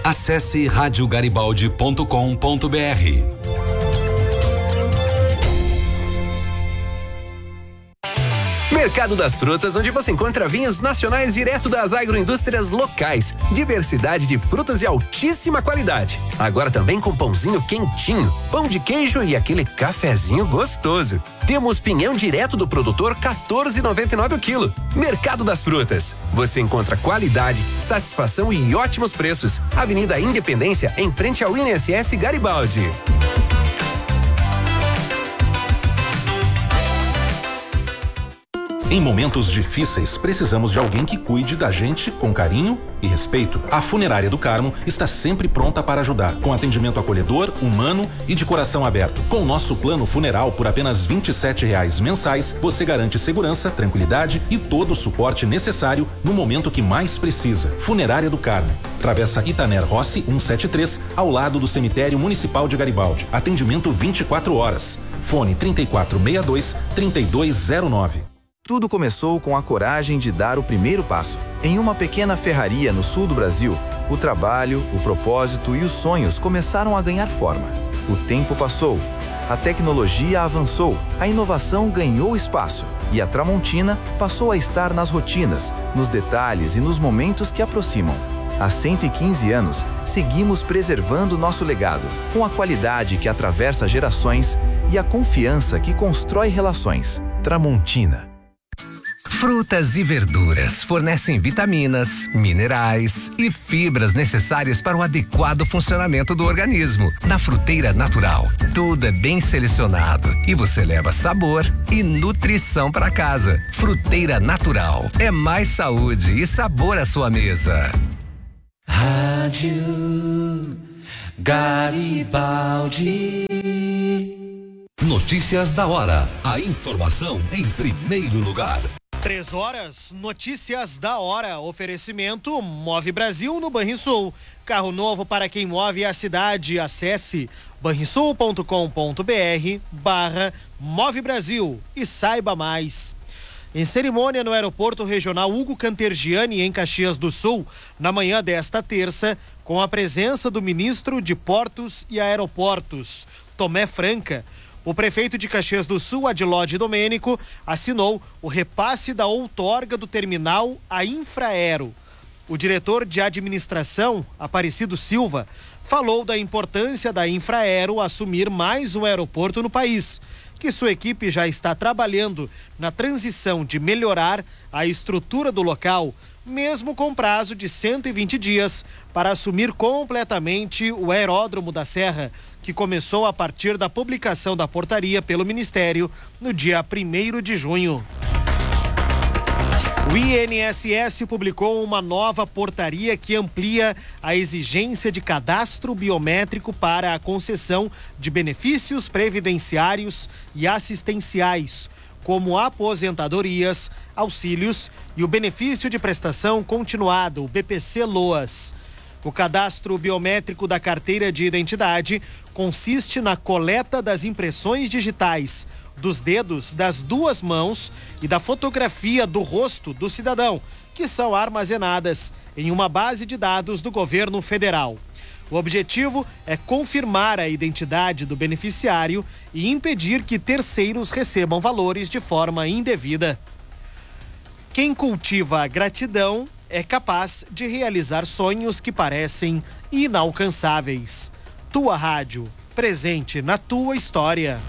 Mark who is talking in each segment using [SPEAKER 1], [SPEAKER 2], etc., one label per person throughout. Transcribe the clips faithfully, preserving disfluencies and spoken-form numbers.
[SPEAKER 1] Acesse rádio garibaldi ponto com ponto br.
[SPEAKER 2] Mercado das Frutas, onde você encontra vinhos nacionais direto das agroindústrias locais. Diversidade de frutas de altíssima qualidade. Agora também com pãozinho quentinho, pão de queijo e aquele cafezinho gostoso. Temos pinhão direto do produtor, quatorze reais e noventa e nove centavos o quilo. Mercado das Frutas. Você encontra qualidade, satisfação e ótimos preços. Avenida Independência, em frente ao I N S S Garibaldi.
[SPEAKER 3] Em momentos difíceis, precisamos de alguém que cuide da gente com carinho e respeito. A Funerária do Carmo está sempre pronta para ajudar, com atendimento acolhedor, humano e de coração aberto. Com nosso plano funeral por apenas vinte e sete reais mensais, você garante segurança, tranquilidade e todo o suporte necessário no momento que mais precisa. Funerária do Carmo, Travessa Itaner Rossi cento e setenta e três, ao lado do Cemitério Municipal de Garibaldi. Atendimento vinte e quatro horas. Fone trinta e quatro sessenta e dois, trinta e dois zero nove.
[SPEAKER 4] Tudo começou com a coragem de dar o primeiro passo. Em uma pequena ferraria no sul do Brasil, o trabalho, o propósito e os sonhos começaram a ganhar forma. O tempo passou, a tecnologia avançou, a inovação ganhou espaço e a Tramontina passou a estar nas rotinas, nos detalhes e nos momentos que aproximam. Há cento e quinze anos, seguimos preservando nosso legado, com a qualidade que atravessa gerações e a confiança que constrói relações. Tramontina.
[SPEAKER 2] Frutas e verduras fornecem vitaminas, minerais e fibras necessárias para o adequado funcionamento do organismo. Na Fruteira Natural, tudo é bem selecionado e você leva sabor e nutrição para casa. Fruteira Natural é mais saúde e sabor à sua mesa.
[SPEAKER 5] Rádio Garibaldi.
[SPEAKER 1] Notícias da hora. A informação em primeiro lugar.
[SPEAKER 6] Três horas, notícias da hora. Oferecimento Move Brasil no Banrisul. Carro novo para quem move a cidade. Acesse banrisul ponto com ponto br barra Move Brasil e saiba mais. Em cerimônia no Aeroporto Regional Hugo Cantergiani, em Caxias do Sul, na manhã desta terça, com a presença do ministro de Portos e Aeroportos, Tomé Franca, o prefeito de Caxias do Sul, Adilode Domênico, assinou o repasse da outorga do terminal à Infraero. O diretor de administração, Aparecido Silva, falou da importância da Infraero assumir mais um aeroporto no país, que sua equipe já está trabalhando na transição de melhorar a estrutura do local, mesmo com prazo de cento e vinte dias para assumir completamente o aeródromo da Serra, que começou a partir da publicação da portaria pelo Ministério no dia primeiro de junho. O I N S S publicou uma nova portaria que amplia a exigência de cadastro biométrico para a concessão de benefícios previdenciários e assistenciais, como aposentadorias, auxílios e o benefício de prestação continuada, o B P C-Loas. O cadastro biométrico da carteira de identidade consiste na coleta das impressões digitais dos dedos das duas mãos e da fotografia do rosto do cidadão, que são armazenadas em uma base de dados do governo federal. O objetivo é confirmar a identidade do beneficiário e impedir que terceiros recebam valores de forma indevida. Quem cultiva a gratidão é capaz de realizar sonhos que parecem inalcançáveis. Tua Rádio, presente na tua história.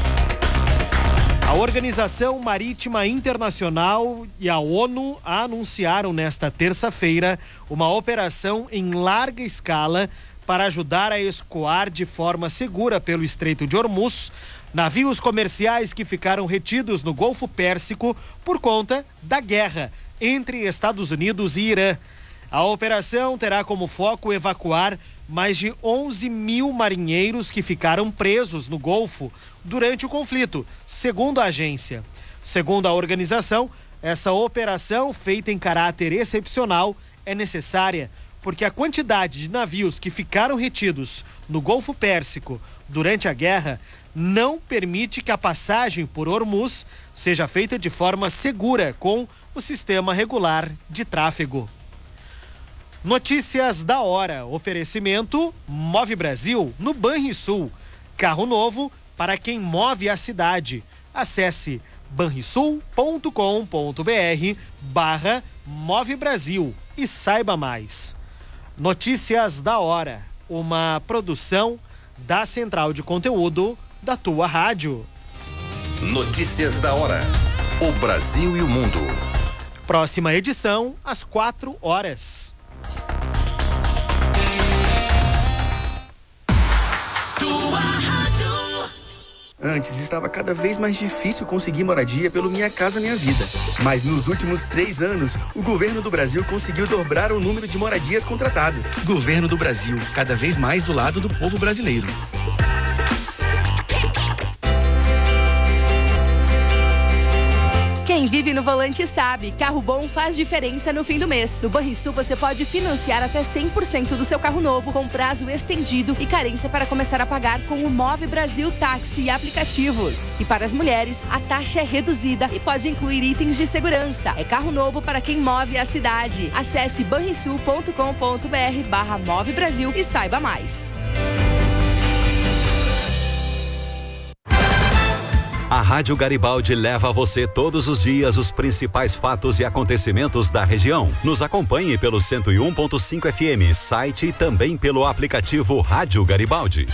[SPEAKER 6] A Organização Marítima Internacional e a ONU anunciaram nesta terça-feira uma operação em larga escala para ajudar a escoar de forma segura pelo Estreito de Hormuz navios comerciais que ficaram retidos no Golfo Pérsico por conta da guerra entre Estados Unidos e Irã. A operação terá como foco evacuar mais de onze mil marinheiros que ficaram presos no Golfo durante o conflito, segundo a agência. Segundo a organização, essa operação, feita em caráter excepcional, é necessária porque a quantidade de navios que ficaram retidos no Golfo Pérsico durante a guerra não permite que a passagem por Hormuz seja feita de forma segura com o sistema regular de tráfego. Notícias da hora. Oferecimento Move Brasil no Banrisul. Carro novo para quem move a cidade. Acesse banrisul ponto com ponto br barra Move Brasil e saiba mais. Notícias da hora. Uma produção da Central de Conteúdo da tua rádio.
[SPEAKER 1] Notícias da hora. O Brasil e o mundo.
[SPEAKER 6] Próxima edição, às quatro horas.
[SPEAKER 5] Tua rádio. Antes estava cada vez mais difícil conseguir moradia pelo Minha Casa Minha Vida. Mas nos últimos três anos, o governo do Brasil conseguiu dobrar o número de moradias contratadas. Governo do Brasil, cada vez mais do lado do povo brasileiro.
[SPEAKER 7] Quem vive no volante sabe, carro bom faz diferença no fim do mês. No Banrisul você pode financiar até cem por cento do seu carro novo com prazo estendido e carência para começar a pagar com o Move Brasil Táxi e aplicativos. E para as mulheres, a taxa é reduzida e pode incluir itens de segurança. É carro novo para quem move a cidade. Acesse banrisul ponto com ponto br barra Move Brasil e saiba mais.
[SPEAKER 8] A Rádio Garibaldi leva a você todos os dias os principais fatos e acontecimentos da região. Nos acompanhe pelo cento e um ponto cinco F M, site e também pelo aplicativo Rádio Garibaldi.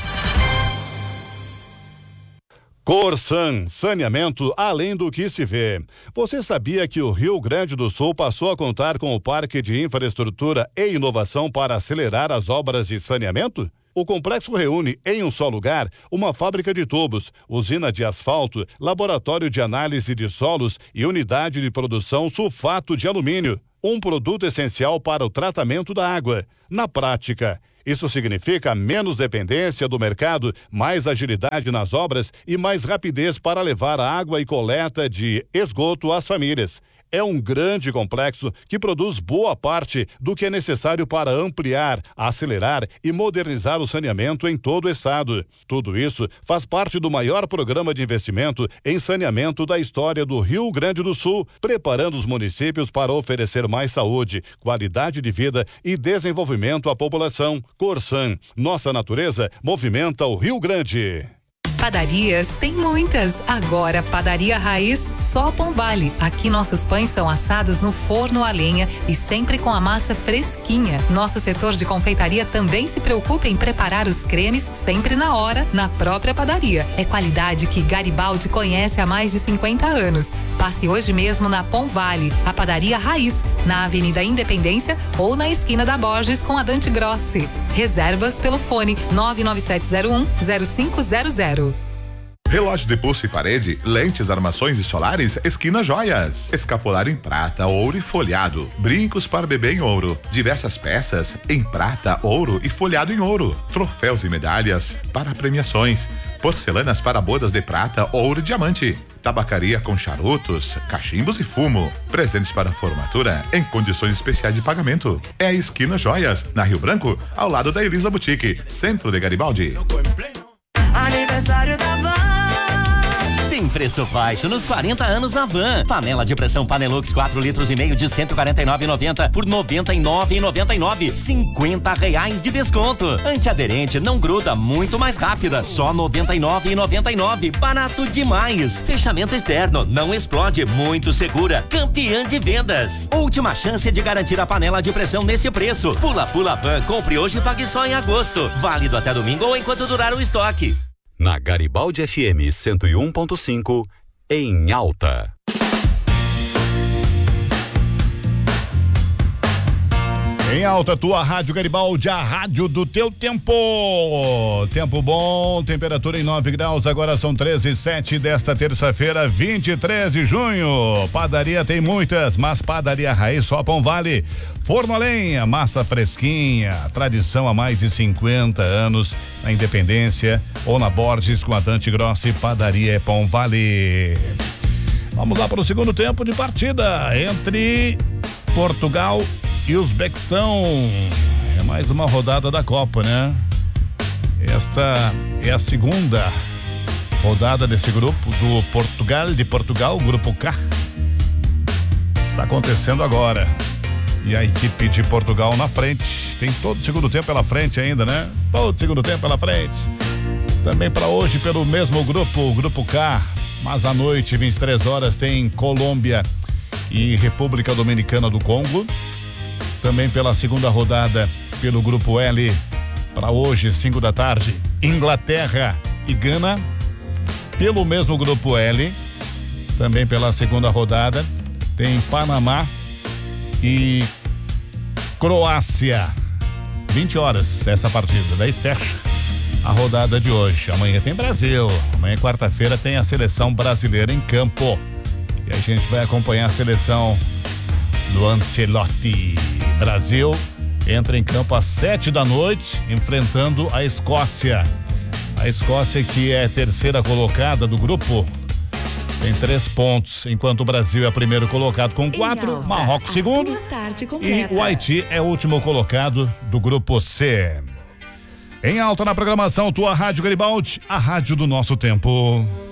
[SPEAKER 9] Corsan, saneamento além do que se vê. Você sabia que o Rio Grande do Sul passou a contar com o Parque de Infraestrutura e Inovação para acelerar as obras de saneamento? O complexo reúne em um só lugar uma fábrica de tubos, usina de asfalto, laboratório de análise de solos e unidade de produção sulfato de alumínio, um produto essencial para o tratamento da água. Na prática, isso significa menos dependência do mercado, mais agilidade nas obras e mais rapidez para levar a água e coleta de esgoto às famílias. É um grande complexo que produz boa parte do que é necessário para ampliar, acelerar e modernizar o saneamento em todo o estado. Tudo isso faz parte do maior programa de investimento em saneamento da história do Rio Grande do Sul, preparando os municípios para oferecer mais saúde, qualidade de vida e desenvolvimento à população. Corsan, nossa natureza movimenta o Rio Grande.
[SPEAKER 10] Padarias tem muitas. Agora, Padaria Raiz, só Pão Vale. Aqui nossos pães são assados no forno a lenha e sempre com a massa fresquinha. Nosso setor de confeitaria também se preocupa em preparar os cremes sempre na hora, na própria padaria. É qualidade que Garibaldi conhece há mais de cinquenta anos. Passe hoje mesmo na Pão Vale, a Padaria Raiz, na Avenida Independência ou na esquina da Borges com a Dante Grossi. Reservas pelo fone nove nove sete zero um zero cinco zero zero.
[SPEAKER 11] Relógio de pulso e parede, lentes, armações e solares, Esquina Joias. Escapulário em prata, ouro e folhado. Brincos para bebê em ouro. Diversas peças em prata, ouro e folhado em ouro. Troféus e medalhas para premiações. Porcelanas para bodas de prata, ouro e diamante. Tabacaria com charutos, cachimbos e fumo. Presentes para formatura em condições especiais de pagamento. É a Esquina Joias, na Rio Branco, ao lado da Elisa Boutique, centro de Garibaldi.
[SPEAKER 12] Aniversário da Van. Tem preço baixo nos quarenta anos da Van. Panela de pressão Panelux quatro litros e meio de cento e quarenta e nove reais e noventa centavos por noventa e nove reais e noventa e nove centavos. cinquenta reais de desconto. Antiaderente não gruda, muito mais rápida. Só noventa e nove reais e noventa e nove centavos. Barato demais. Fechamento externo, não explode, muito segura. Campeã de vendas. Última chance de garantir a panela de pressão nesse preço. Pula Pula Van, compre hoje e pague só em agosto. Válido até domingo ou enquanto durar o estoque.
[SPEAKER 8] Na Garibaldi F M cento e um ponto cinco, em alta.
[SPEAKER 9] Em alta, tua Rádio Garibaldi, a rádio do teu tempo. Tempo bom, temperatura em nove graus, agora são treze e sete desta terça-feira, vinte e três de junho. Padaria tem muitas, mas Padaria Raiz só Pão Vale. Forno a lenha, massa fresquinha, tradição há mais de cinquenta anos, na Independência ou na Borges com a Dante Grossi, Padaria é Pão Vale. Vamos lá para o segundo tempo de partida entre Portugal e Uzbequistão. É mais uma rodada da Copa, né? Esta é a segunda rodada desse grupo do Portugal, de Portugal, grupo K. Está acontecendo agora. E a equipe de Portugal na frente. Tem todo o segundo tempo pela frente ainda, né? Todo o segundo tempo pela frente. Também para hoje, pelo mesmo grupo, o grupo K. Mas à noite, vinte e três horas, tem Colômbia e República Dominicana do Congo. Também pela segunda rodada, pelo grupo L. Para hoje, cinco da tarde, Inglaterra e Gana. Pelo mesmo grupo L. Também pela segunda rodada, tem Panamá e Croácia. vinte horas essa partida, daí fecha a rodada de hoje. Amanhã tem Brasil, amanhã quarta-feira tem a seleção brasileira em campo. E a gente vai acompanhar a seleção do Ancelotti. Brasil entra em campo às sete da noite, enfrentando a Escócia. A Escócia, que é terceira colocada do grupo, tem três pontos, enquanto o Brasil é primeiro colocado com quatro, Marrocos segundo e o Haiti é o último colocado do grupo C. Em alta na programação, tua Rádio Garibaldi, a rádio do nosso tempo.